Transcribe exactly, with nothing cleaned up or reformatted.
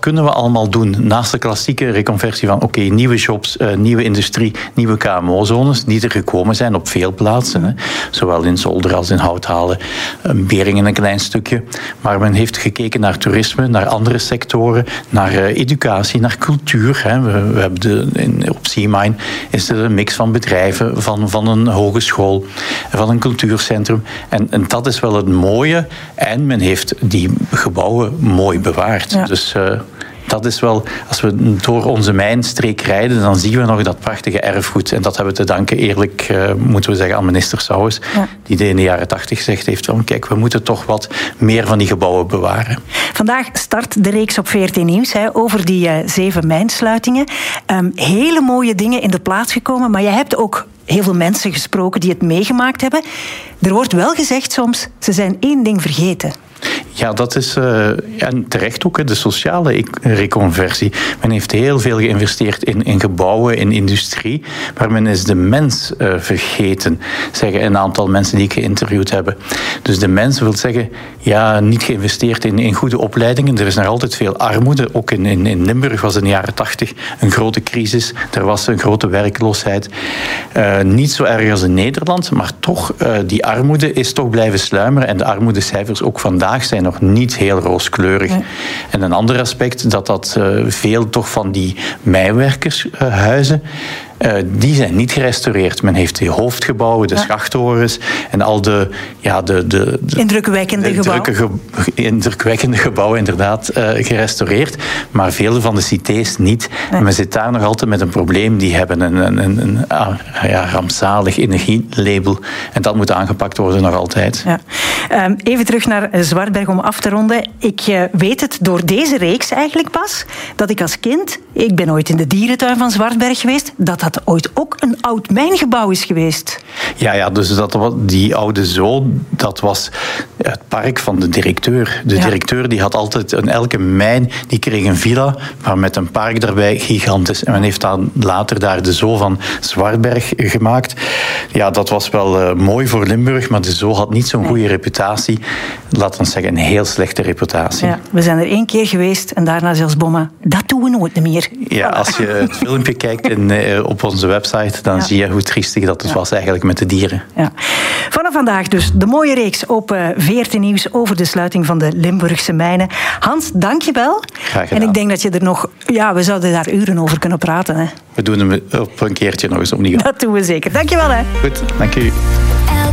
kunnen we allemaal doen naast de klassieke reconversie van oké, okay, nieuwe jobs, uh, nieuwe industrie, nieuwe K M O-zones die er gekomen zijn op veel plaatsen. Hè. Zowel in Zolder als in Houthalen, Beringen een klein stukje. Maar men heeft gekeken naar toerisme, naar andere sectoren, naar uh, educatie, naar cultuur. Hè. We, we hebben de, in, op Seamine is er een mix van bedrijven, van, van een hogeschool, van een cultuurcentrum. En, en dat is wel het mooie. En men heeft die gebouwen mooi bewaard. Ja. Dus uh, dat is wel, als we door onze mijnstreek rijden, dan zien we nog dat prachtige erfgoed. En dat hebben we te danken, eerlijk uh, moeten we zeggen, aan minister Sauwes, ja. die in de jaren tachtig gezegd heeft van kijk, we moeten toch wat meer van die gebouwen bewaren. Vandaag start de reeks op V R T Nieuws hè, over die uh, zeven mijnsluitingen. Um, hele mooie dingen in de plaats gekomen, maar jij hebt ook heel veel mensen gesproken die het meegemaakt hebben. Er wordt wel gezegd soms, ze zijn één ding vergeten. Ja, dat is uh, en terecht ook de sociale reconversie. Men heeft heel veel geïnvesteerd in, in gebouwen, in industrie, maar men is de mens uh, vergeten, zeggen een aantal mensen die ik geïnterviewd heb. Dus de mens wil zeggen, ja, niet geïnvesteerd in, in goede opleidingen. Er is nog altijd veel armoede. Ook in, in, in Limburg was in de jaren tachtig een grote crisis. Er was een grote werkloosheid. Uh, niet zo erg als in Nederland, maar toch, uh, die armoede is toch blijven sluimeren. En de armoedecijfers ook vandaag zijn nog niet heel rooskleurig. Nee. En een ander aspect, dat dat uh, veel toch van die mijnwerkershuizen, uh, die zijn niet gerestaureerd. Men heeft de hoofdgebouwen, de ja. schachtorens en al de, ja, de, de, de indrukwekkende, de gebouwen. Ge, indrukwekkende gebouwen inderdaad uh, gerestaureerd, maar veel van de cités niet. Nee. En men zit daar nog altijd met een probleem. Die hebben een, een, een, een ja, rampzalig energielabel en dat moet aangepakt worden nog altijd. Ja. Um, even terug naar Zwartberg om af te ronden. Ik uh, weet het door deze reeks eigenlijk pas, dat ik als kind, ik ben ooit in de dierentuin van Zwartberg geweest, dat dat ooit ook een oud mijngebouw is geweest. Ja, ja, dus dat, die oude zoo, dat was het park van de directeur. De ja. directeur die had altijd, in elke mijn, die kreeg een villa, maar met een park daarbij gigantisch. En men heeft dan later daar de zoo van Zwartberg gemaakt. Ja, dat was wel uh, mooi voor Limburg, maar de zoo had niet zo'n goede reputatie. Laten we zeggen, een heel slechte reputatie. Ja, we zijn er één keer geweest en daarna zelfs bommen. Dat doen we nooit meer. Ja, als je het filmpje kijkt in, uh, op onze website, dan ja. zie je hoe triestig dat het ja. was eigenlijk met de dieren. Ja. Vanaf vandaag dus de mooie reeks op uh, V R T Nieuws over de sluiting van de Limburgse mijnen. Hans, dank je wel. Graag gedaan. En ik denk dat je er nog... Ja, we zouden daar uren over kunnen praten. Hè. We doen hem op een keertje nog eens opnieuw. Dat doen we zeker. Dank je wel. Hè. Goed, dank u.